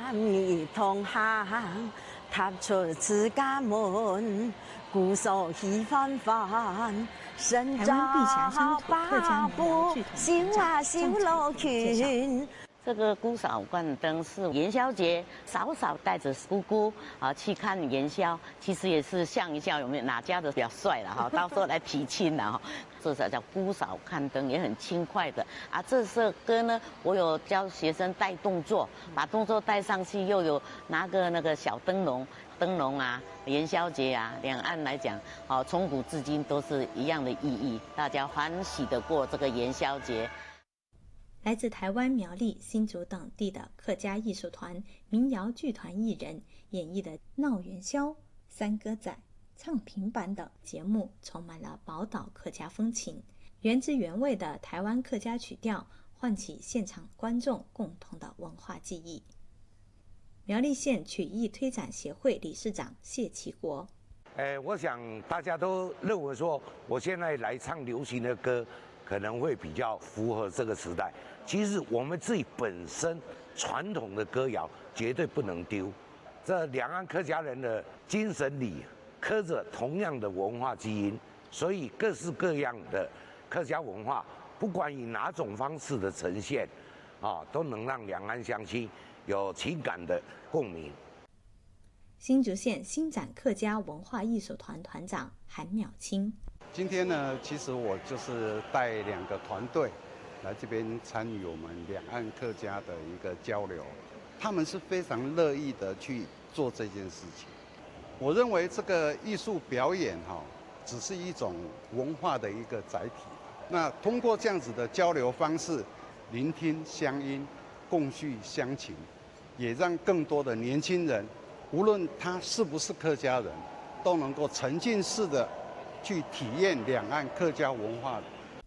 男女同行，踏出自家门，固守喜泛泛，身朝八步，行啊行路群。 这个姑嫂灌灯是元宵节，嫂嫂带着姑姑去看元宵，其实也是笑一笑，有没有哪家的比较帅了哈？到时候来提亲了哈。这才叫姑嫂看灯，也很轻快的啊。这首歌呢，我有教学生带动作，把动作带上去，又有拿个那个小灯笼，灯笼啊，元宵节啊，两岸来讲，从古至今都是一样的意义，大家欢喜的过这个元宵节。 来自台湾、苗栗、新竹等地的客家艺术团、民谣剧团艺人演绎的闹元宵、三歌仔、唱平板等节目，充满了宝岛客家风情，原汁原味的台湾客家曲调，唤起现场观众共同的文化记忆。苗栗县曲艺推展协会理事长谢其国： 我想大家都认为说，我现在来唱流行的歌，可能会比较符合这个时代。其实我们自己本身传统的歌谣绝对不能丢，这两岸客家人的精神里刻着同样的文化基因，所以各式各样的客家文化，不管以哪种方式的呈现，都能让两岸乡亲有情感的共鸣。 新竹县新展客家文化艺术团团长韩淼清： 今天呢，其实我就是带2个团队来这边参与我们两岸客家的一个交流，他们是非常乐意的去做这件事情。我认为这个艺术表演只是一种文化的一个载体。那通过这样子的交流方式，聆听乡音，共叙乡情，也让更多的年轻人，无论他是不是客家人，都能够沉浸式的去体验两岸客家文化。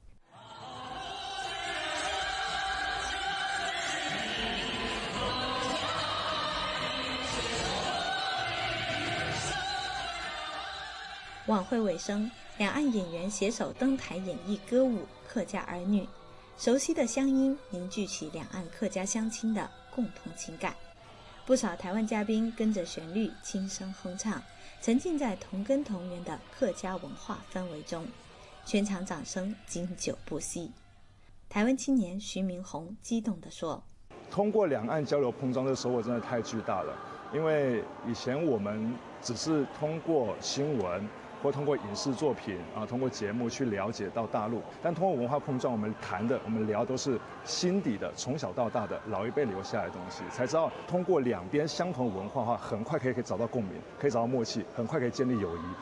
晚会尾声，两岸演员携手登台演绎歌舞《客家儿女》，熟悉的乡音凝聚起两岸客家乡亲的共同情感。不少台湾嘉宾跟着旋律轻声哼唱，沉浸在同根同源的客家文化氛围中，全场掌声经久不息。台湾青年徐明宏激动地说： 通过两岸交流碰撞的收获真的太巨大了，因为以前我们只是通过新闻或通过影视作品通过节目去了解到大陆，但通过文化碰撞，我们谈的、我们聊都是心底的、从小到大的老一辈留下来的东西，才知道通过两边相同文化的话，很快可以找到共鸣，可以找到默契，很快可以建立友谊。